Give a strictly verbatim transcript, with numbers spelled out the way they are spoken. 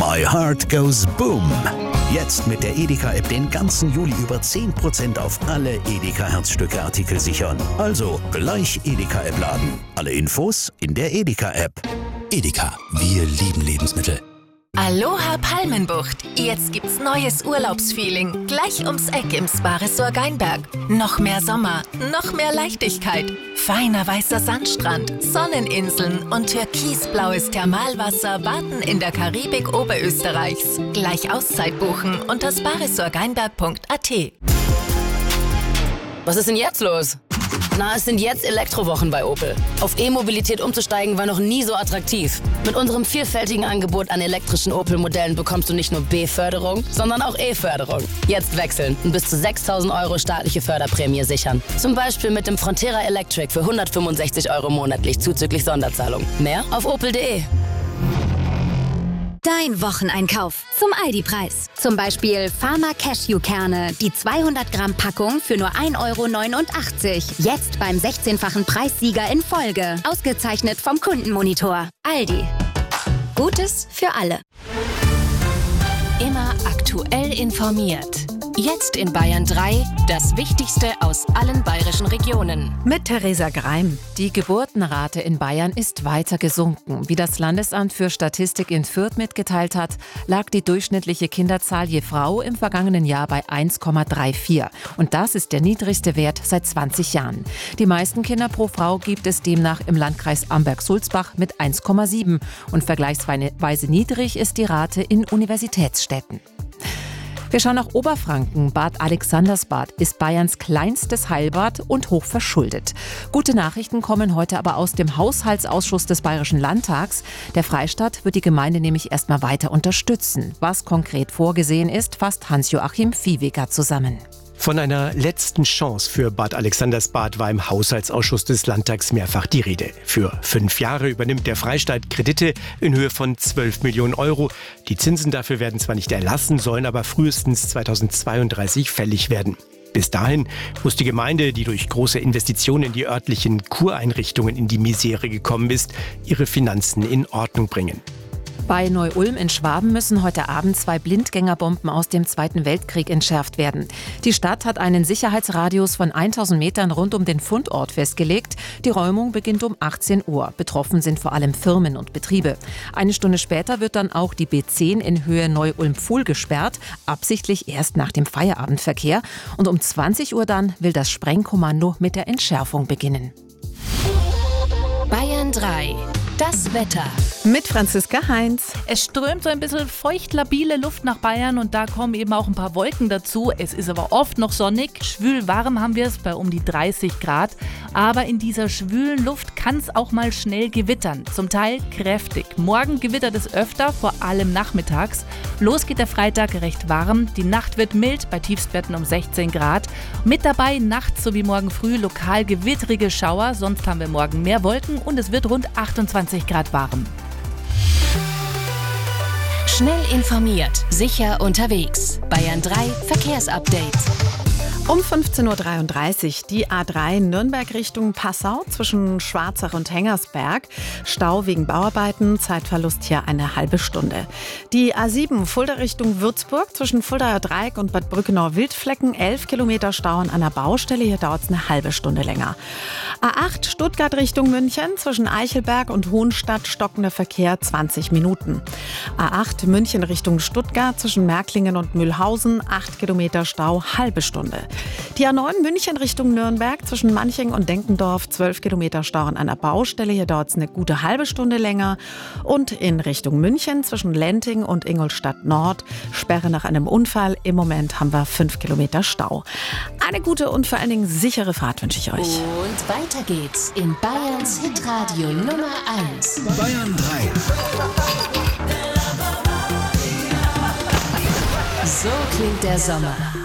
My Heart Goes Boom. Jetzt mit der Edeka-App den ganzen Juli über zehn Prozent auf alle Edeka-Herzstücke-Artikel sichern. Also gleich Edeka-App laden. Alle Infos in der Edeka-App. Edeka, wir lieben Lebensmittel. Aloha Palmenbucht. Jetzt gibt's neues Urlaubsfeeling. Gleich ums Eck im Spa-Resort Geinberg. Noch mehr Sommer, noch mehr Leichtigkeit. Feiner weißer Sandstrand, Sonneninseln und türkisblaues Thermalwasser warten in der Karibik Oberösterreichs. Gleich Auszeit buchen unter spa resort geinberg punkt a t. Was ist denn jetzt los? Na, es sind jetzt Elektrowochen bei Opel. Auf E-Mobilität umzusteigen war noch nie so attraktiv. Mit unserem vielfältigen Angebot an elektrischen Opel-Modellen bekommst du nicht nur B-Förderung, sondern auch E-Förderung. Jetzt wechseln und bis zu sechstausend Euro staatliche Förderprämie sichern. Zum Beispiel mit dem Frontera Electric für hundertfünfundsechzig Euro monatlich zuzüglich Sonderzahlung. Mehr auf opel punkt de. Dein Wocheneinkauf zum Aldi-Preis. Zum Beispiel Pharma Cashew-Kerne, die zweihundert Gramm Packung für nur ein Euro neunundachtzig. Jetzt beim sechzehnfachen Preissieger in Folge. Ausgezeichnet vom Kundenmonitor. Aldi. Gutes für alle. Immer aktuell informiert. Jetzt in Bayern drei, das Wichtigste aus allen bayerischen Regionen. Mit Theresa Greim. Die Geburtenrate in Bayern ist weiter gesunken. Wie das Landesamt für Statistik in Fürth mitgeteilt hat, lag die durchschnittliche Kinderzahl je Frau im vergangenen Jahr bei eins Komma vierunddreißig. Und das ist der niedrigste Wert seit zwanzig Jahren. Die meisten Kinder pro Frau gibt es demnach im Landkreis Amberg-Sulzbach mit eins Komma sieben. Und vergleichsweise niedrig ist die Rate in Universitätsstädten. Wir schauen nach Oberfranken. Bad Alexandersbad ist Bayerns kleinstes Heilbad und hoch verschuldet. Gute Nachrichten kommen heute aber aus dem Haushaltsausschuss des Bayerischen Landtags. Der Freistaat wird die Gemeinde nämlich erstmal weiter unterstützen. Was konkret vorgesehen ist, fasst Hans-Joachim Viehweger zusammen. Von einer letzten Chance für Bad Alexandersbad war im Haushaltsausschuss des Landtags mehrfach die Rede. Für fünf Jahre übernimmt der Freistaat Kredite in Höhe von zwölf Millionen Euro. Die Zinsen dafür werden zwar nicht erlassen, sollen aber frühestens zweitausendzweiunddreißig fällig werden. Bis dahin muss die Gemeinde, die durch große Investitionen in die örtlichen Kureinrichtungen in die Misere gekommen ist, ihre Finanzen in Ordnung bringen. Bei Neu-Ulm in Schwaben müssen heute Abend zwei Blindgängerbomben aus dem Zweiten Weltkrieg entschärft werden. Die Stadt hat einen Sicherheitsradius von tausend Metern rund um den Fundort festgelegt. Die Räumung beginnt um achtzehn Uhr. Betroffen sind vor allem Firmen und Betriebe. Eine Stunde später wird dann auch die B zehn in Höhe Neu-Ulm-Pfuhl gesperrt, absichtlich erst nach dem Feierabendverkehr. Und um zwanzig Uhr dann will das Sprengkommando mit der Entschärfung beginnen. Bayern drei. Das Wetter. Mit Franziska Heinz. Es strömt so ein bisschen feucht labile Luft nach Bayern und da kommen eben auch ein paar Wolken dazu. Es ist aber oft noch sonnig. Schwül warm haben wir es bei um die dreißig Grad. Aber in dieser schwülen Luft kann es auch mal schnell gewittern. Zum Teil kräftig. Morgen gewittert es öfter, vor allem nachmittags. Los geht der Freitag recht warm. Die Nacht wird mild bei Tiefstwerten um sechzehn Grad. Mit dabei nachts sowie morgen früh lokal gewittrige Schauer. Sonst haben wir morgen mehr Wolken und es wird rund achtundzwanzig Grad warm. Schnell informiert, sicher unterwegs. Bayern drei Verkehrsupdate. Um fünfzehn Uhr dreiunddreißig die A drei Nürnberg Richtung Passau zwischen Schwarzach und Hengersberg. Stau wegen Bauarbeiten, Zeitverlust hier eine halbe Stunde. Die A sieben Fulda Richtung Würzburg zwischen Fuldaer Dreieck und Bad Brückenau-Wildflecken. elf Kilometer Stau an einer Baustelle, hier dauert es eine halbe Stunde länger. A acht Stuttgart Richtung München zwischen Eichelberg und Hohenstadt stockender Verkehr zwanzig Minuten. A acht München Richtung Stuttgart zwischen Märklingen und Mühlhausen. acht Kilometer Stau, halbe Stunde. Die A neun München Richtung Nürnberg zwischen Manching und Denkendorf, zwölf Kilometer Stau an einer Baustelle. Hier dauert es eine gute halbe Stunde länger. Und in Richtung München zwischen Lenting und Ingolstadt Nord, Sperre nach einem Unfall. Im Moment haben wir fünf Kilometer Stau. Eine gute und vor allen Dingen sichere Fahrt wünsche ich euch. Und weiter geht's in Bayerns Hitradio Nummer eins. Bayern drei. So klingt der Sommer.